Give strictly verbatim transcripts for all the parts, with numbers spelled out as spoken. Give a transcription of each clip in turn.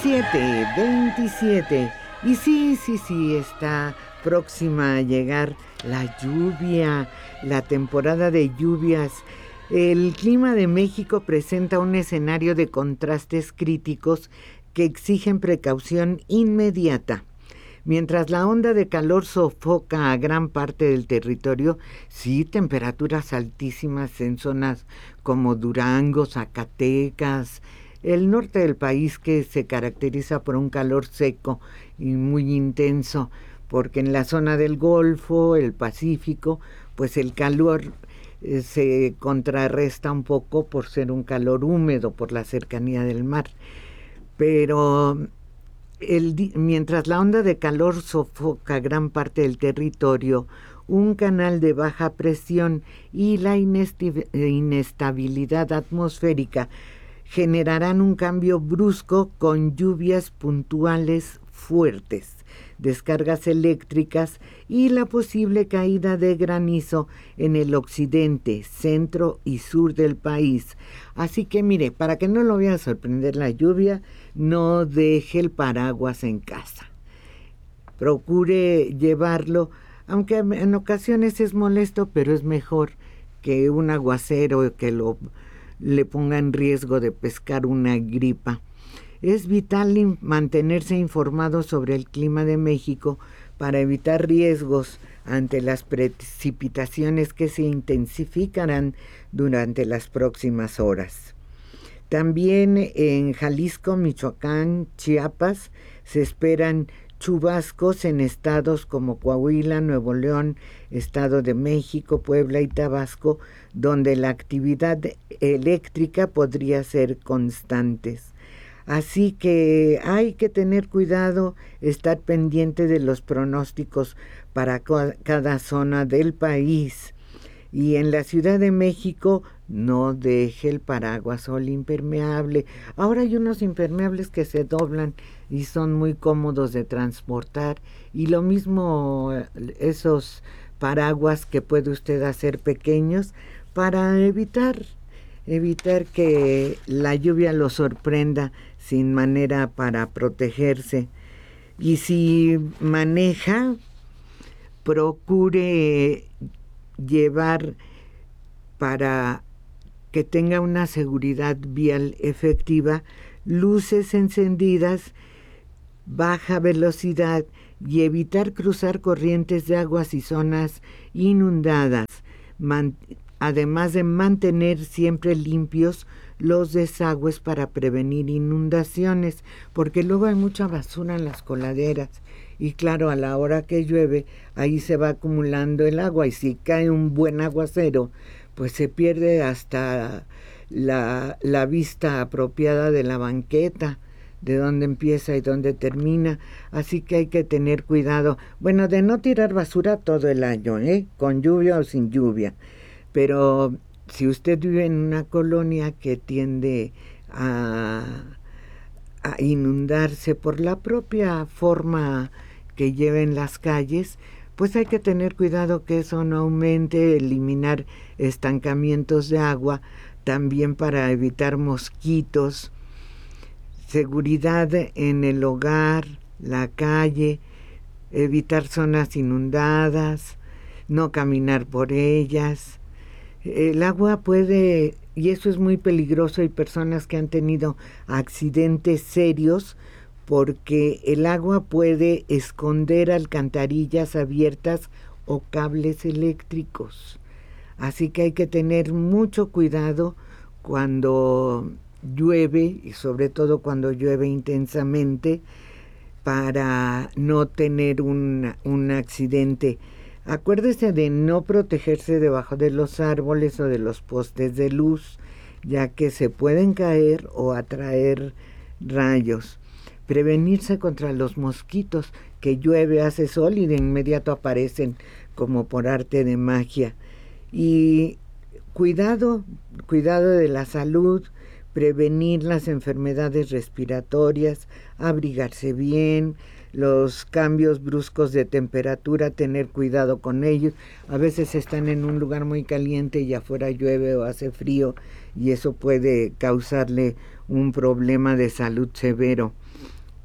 veintisiete, veintisiete. Y sí, sí, sí, está próxima a llegar la lluvia, la temporada de lluvias. El clima de México presenta un escenario de contrastes críticos que exigen precaución inmediata. Mientras la onda de calor sofoca a gran parte del territorio, sí, temperaturas altísimas en zonas como Durango, Zacatecas, el norte del país, que se caracteriza por un calor seco y muy intenso, porque en la zona del Golfo, el Pacífico, pues el calor eh, se contrarresta un poco por ser un calor húmedo, por la cercanía del mar. Pero el, mientras la onda de calor sofoca gran parte del territorio, un canal de baja presión y la inestabilidad atmosférica generarán un cambio brusco con lluvias puntuales fuertes, descargas eléctricas y la posible caída de granizo en el occidente, centro y sur del país. Así que mire, para que no lo vaya a sorprender la lluvia, no deje el paraguas en casa. Procure llevarlo, aunque en ocasiones es molesto, pero es mejor que un aguacero que lo le ponga en riesgo de pescar una gripa. Es vital in- mantenerse informado sobre el clima de México para evitar riesgos ante las precipitaciones que se intensificarán durante las próximas horas. También en Jalisco, Michoacán, Chiapas se esperan chubascos en estados como Coahuila, Nuevo León, Estado de México, Puebla y Tabasco, donde la actividad eléctrica podría ser constante. Así que hay que tener cuidado, estar pendiente de los pronósticos para cada zona del país. Y en la Ciudad de México, no deje el paraguas o el impermeable. Ahora hay unos impermeables que se doblan y son muy cómodos de transportar. Y lo mismo esos paraguas que puede usted hacer pequeños para evitar, evitar que la lluvia lo sorprenda sin manera para protegerse. Y si maneja, procure llevar, para que tenga una seguridad vial efectiva, luces encendidas, baja velocidad y evitar cruzar corrientes de aguas y zonas inundadas, Man- además de mantener siempre limpios los desagües para prevenir inundaciones, porque luego hay mucha basura en las coladeras y claro, a la hora que llueve ahí se va acumulando el agua y si cae un buen aguacero pues se pierde hasta la, la vista apropiada de la banqueta, de dónde empieza y dónde termina, así que hay que tener cuidado, bueno, de no tirar basura todo el año, ¿eh? Con lluvia o sin lluvia, pero si usted vive en una colonia que tiende a, a inundarse por la propia forma que lleven las calles, pues hay que tener cuidado que eso no aumente, eliminar estancamientos de agua, también para evitar mosquitos, seguridad en el hogar, la calle, evitar zonas inundadas, no caminar por ellas. El agua puede, y eso es muy peligroso, hay personas que han tenido accidentes serios porque el agua puede esconder alcantarillas abiertas o cables eléctricos. Así que hay que tener mucho cuidado cuando llueve, y sobre todo cuando llueve intensamente, para no tener un, un accidente. Acuérdese de no protegerse debajo de los árboles o de los postes de luz, ya que se pueden caer o atraer rayos. Prevenirse contra los mosquitos, que llueve, hace sol y de inmediato aparecen como por arte de magia. Y cuidado, cuidado de la salud, prevenir las enfermedades respiratorias, abrigarse bien, los cambios bruscos de temperatura, tener cuidado con ellos. A veces están en un lugar muy caliente y afuera llueve o hace frío y eso puede causarle un problema de salud severo.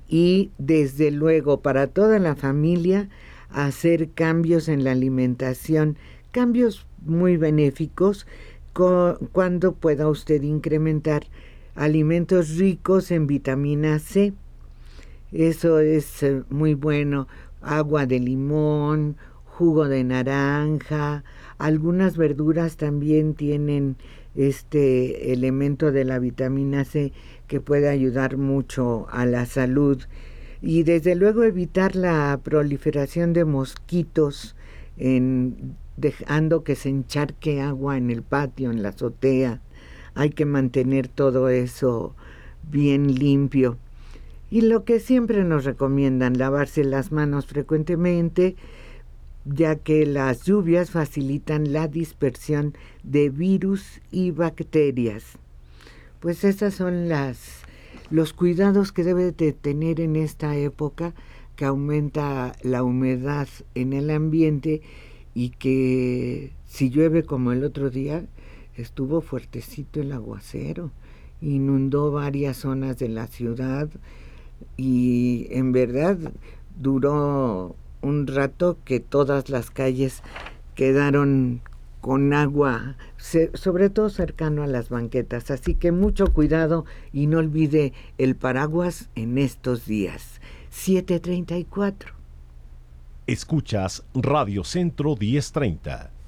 y desde luego para toda la familia hacer cambios en la alimentación, cambios muy benéficos co- cuando pueda usted incrementar alimentos ricos en vitamina C. Eso es eh, muy bueno. Agua de limón, jugo de naranja, algunas verduras también tienen este elemento de la vitamina C que puede ayudar mucho a la salud. Y desde luego evitar la proliferación de mosquitos, en, dejando que se encharque agua en el patio, en la azotea. Hay que mantener todo eso bien limpio. Y lo que siempre nos recomiendan, lavarse las manos frecuentemente, ya que las lluvias facilitan la dispersión de virus y bacterias. Pues esas son las los cuidados que debe de tener en esta época, que aumenta la humedad en el ambiente y que si llueve como el otro día, estuvo fuertecito el aguacero, inundó varias zonas de la ciudad y en verdad duró un rato que todas las calles quedaron con agua, sobre todo cercano a las banquetas. Así que mucho cuidado y no olvide el paraguas en estos días. siete treinta y cuatro. Escuchas Radio Centro diez treinta.